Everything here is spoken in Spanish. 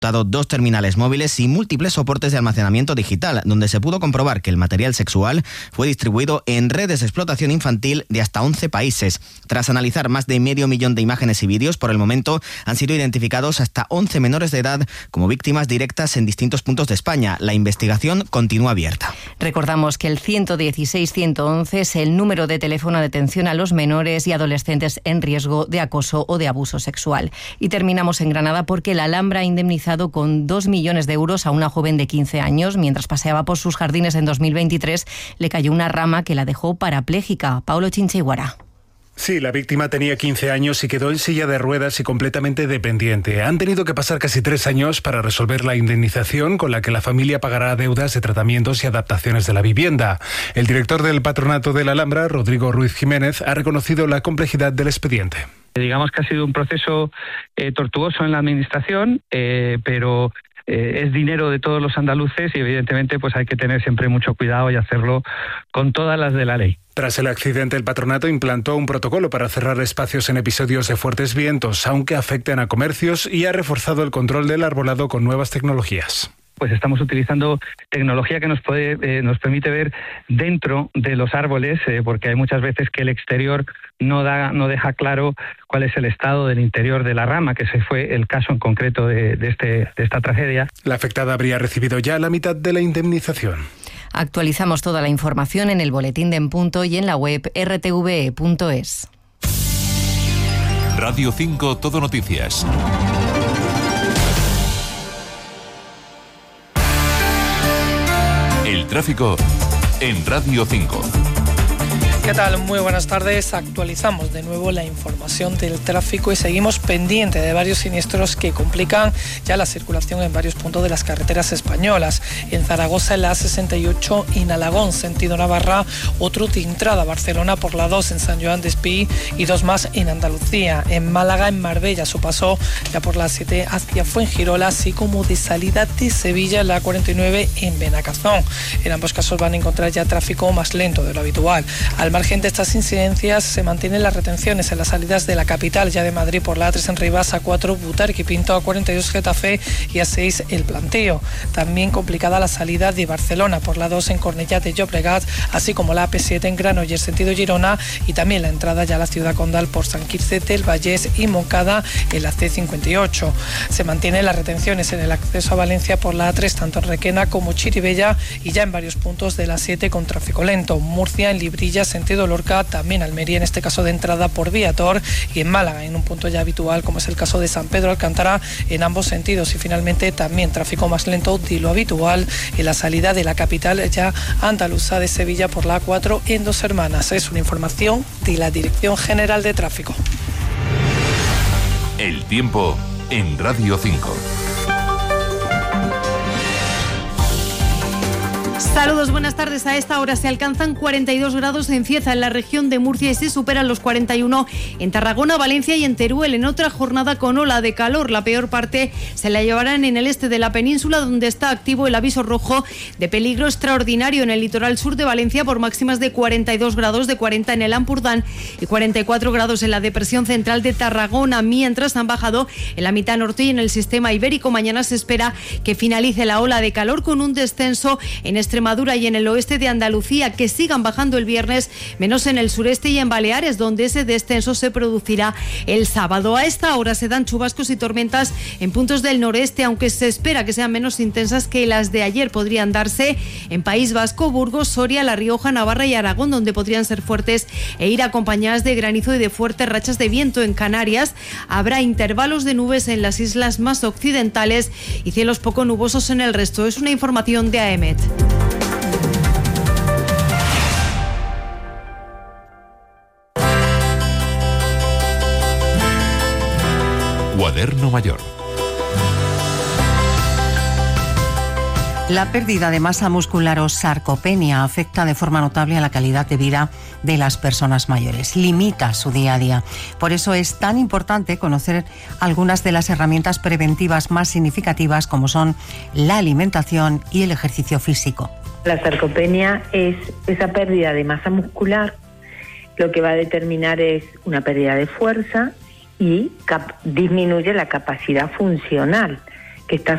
2 terminales móviles y múltiples soportes de almacenamiento digital, donde se pudo comprobar que el material sexual fue distribuido en redes de explotación infantil de hasta 11 países. Tras analizar más de 500.000 de imágenes y vídeos, por el momento han sido identificados hasta 11 menores de edad como víctimas directas en distintos puntos de España. La investigación continúa abierta. Recordamos que el 116-111 es el número de teléfono de atención a los menores y adolescentes en riesgo de acoso o de abuso sexual. Y terminamos en Granada porque la Alhambra ha indemnizado con 2 millones de euros a una joven de 15 años. Mientras paseaba por sus jardines en 2023, le cayó una rama que la dejó parapléjica. Paulo Chinchiguara. Sí, la víctima tenía 15 años y quedó en silla de ruedas y completamente dependiente. Han tenido que pasar casi 3 años para resolver la indemnización con la que la familia pagará deudas de tratamientos y adaptaciones de la vivienda. El director del Patronato de la Alhambra, Rodrigo Ruiz Jiménez, ha reconocido la complejidad del expediente. Digamos que ha sido un proceso tortuoso en la administración, pero es dinero de todos los andaluces y evidentemente pues hay que tener siempre mucho cuidado y hacerlo con todas las de la ley. Tras el accidente, el patronato implantó un protocolo para cerrar espacios en episodios de fuertes vientos, aunque afecten a comercios, y ha reforzado el control del arbolado con nuevas tecnologías. Pues estamos utilizando tecnología que nos permite ver dentro de los árboles, porque hay muchas veces que el exterior no deja claro cuál es el estado del interior de la rama, que ese fue el caso en concreto de esta tragedia. La afectada habría recibido ya la mitad de la indemnización. Actualizamos toda la información en el boletín de En Punto y en la web rtve.es. Radio 5 Todo Noticias. El tráfico en Radio 5. ¿Qué tal? Muy buenas tardes. Actualizamos de nuevo la información del tráfico y seguimos pendiente de varios siniestros que complican ya la circulación en varios puntos de las carreteras españolas. En Zaragoza, en la A68, en Alagón, sentido Navarra, otro de entrada a Barcelona por la 2 en San Joan Despí y 2 más en Andalucía. En Málaga, en Marbella, su paso ya por la 7 hacia Fuengirola, así como de salida de Sevilla, en la 49 en Benacazón. En ambos casos van a encontrar ya tráfico más lento de lo habitual. Al margen de estas incidencias, se mantienen las retenciones en las salidas de la capital, ya de Madrid por la A3 en Rivas, A4 Butarque y Pinto, A42 Getafe y A6 El Planteo. También complicada la salida de Barcelona por la 2 en Cornellà de Llobregat, así como la AP7 en Granollers sentido Girona, y también la entrada ya a la ciudad condal por Sant Quirze del Vallès y Montcada en la C58. Se mantienen las retenciones en el acceso a Valencia por la A3, tanto en Requena como Chirivella, y ya en varios puntos de la 7 con tráfico lento. Murcia, en Librilla, sentido Lorca, también Almería, en este caso de entrada por Viator, y en Málaga, en un punto ya habitual, como es el caso de San Pedro Alcántara, en ambos sentidos. Y finalmente también tráfico más lento de lo habitual en la salida de la capital ya andaluza de Sevilla por la A4 en Dos Hermanas. Es una información de la Dirección General de Tráfico. El tiempo en Radio 5. Saludos, buenas tardes. A esta hora se alcanzan 42 grados en Cieza, en la región de Murcia, y se superan los 41 en Tarragona, Valencia y en Teruel. En otra jornada con ola de calor, la peor parte se la llevarán en el este de la península, donde está activo el aviso rojo de peligro extraordinario en el litoral sur de Valencia por máximas de 42 grados, de 40 en el Ampurdán y 44 grados en la depresión central de Tarragona, mientras han bajado en la mitad norte y en el sistema ibérico. Mañana se espera que finalice la ola de calor con un descenso en Extremadura y en el oeste de Andalucía, que sigan bajando el viernes, menos en el sureste y en Baleares, donde ese descenso se producirá el sábado. A esta hora se dan chubascos y tormentas en puntos del noreste, aunque se espera que sean menos intensas que las de ayer. Podrían darse en País Vasco, Burgos, Soria, La Rioja, Navarra y Aragón, donde podrían ser fuertes e ir acompañadas de granizo y de fuertes rachas de viento. En Canarias habrá intervalos de nubes en las islas más occidentales y cielos poco nubosos en el resto. Es una información de AEMET. Cuaderno Mayor. La pérdida de masa muscular o sarcopenia afecta de forma notable a la calidad de vida de las personas mayores, limita su día a día. Por eso es tan importante conocer algunas de las herramientas preventivas más significativas, como son la alimentación y el ejercicio físico. La sarcopenia es esa pérdida de masa muscular. Lo que va a determinar es una pérdida de fuerza y disminuye la capacidad funcional, que está